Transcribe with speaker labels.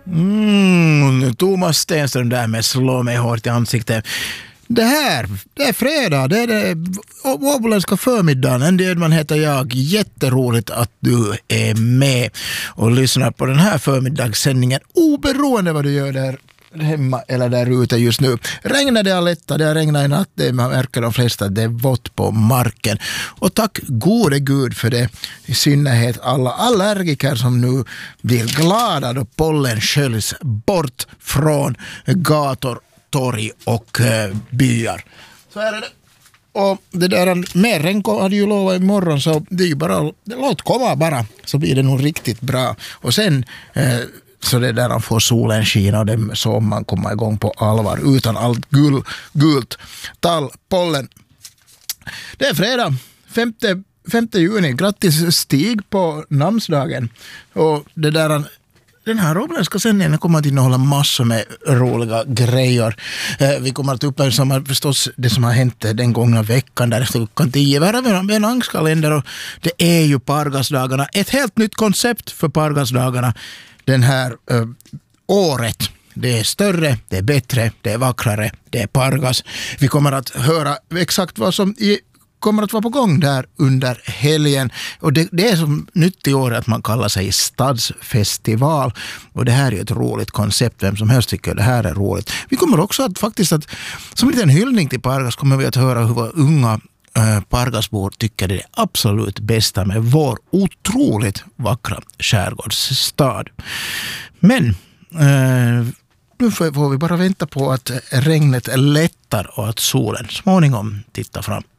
Speaker 1: Thomas Stenström där med slå mig hårt i ansiktet. Det är fredag, det är det åboländska förmiddagen. En del man heter jag. Jätteroligt att du är med och lyssnar på den här förmiddagssändningen oberoende vad du gör där hemma eller där ute just nu. Regnar det Aletta, det har regnat i natt, man märker de flesta att det är vått på marken. Och tack gode Gud för det, i synnerhet alla allergiker som nu blir glada då pollen sköljs bort från gator, torg och byar. Så är det. Och det där med regn hade ju lovat imorgon, så det är ju bara, låt komma bara, så blir det nog riktigt bra. Och sen så det där han får solen skina och det så man kommer igång på allvar utan allt gult tall, pollen. Det är fredag, 5 juni. Grattis Stig på namnsdagen. Och det där, den här åboländska sändningen kommer att innehålla massor med roliga grejer. Vi kommer att uppmärksamma förstås det som har hänt den gångna veckan där efter klockan 10. Vi har en angstkalender och det är ju Pargasdagarna. Ett helt nytt koncept för Pargasdagarna. Den här året. Det är större, det är bättre, det är vackrare, det är Pargas. Vi kommer att höra exakt vad som kommer att vara på gång där under helgen. Och det är som nytt i år att man kallar sig stadsfestival. Och det här är ett roligt koncept. Vem som helst tycker det här är roligt. Vi kommer också att faktiskt att som en liten hyllning till Pargas kommer vi att höra hur unga Pargasbor tycker det är absolut bästa med vår otroligt vackra skärgårdsstad. Men nu får vi bara vänta på att regnet lättar och att solen småningom tittar fram.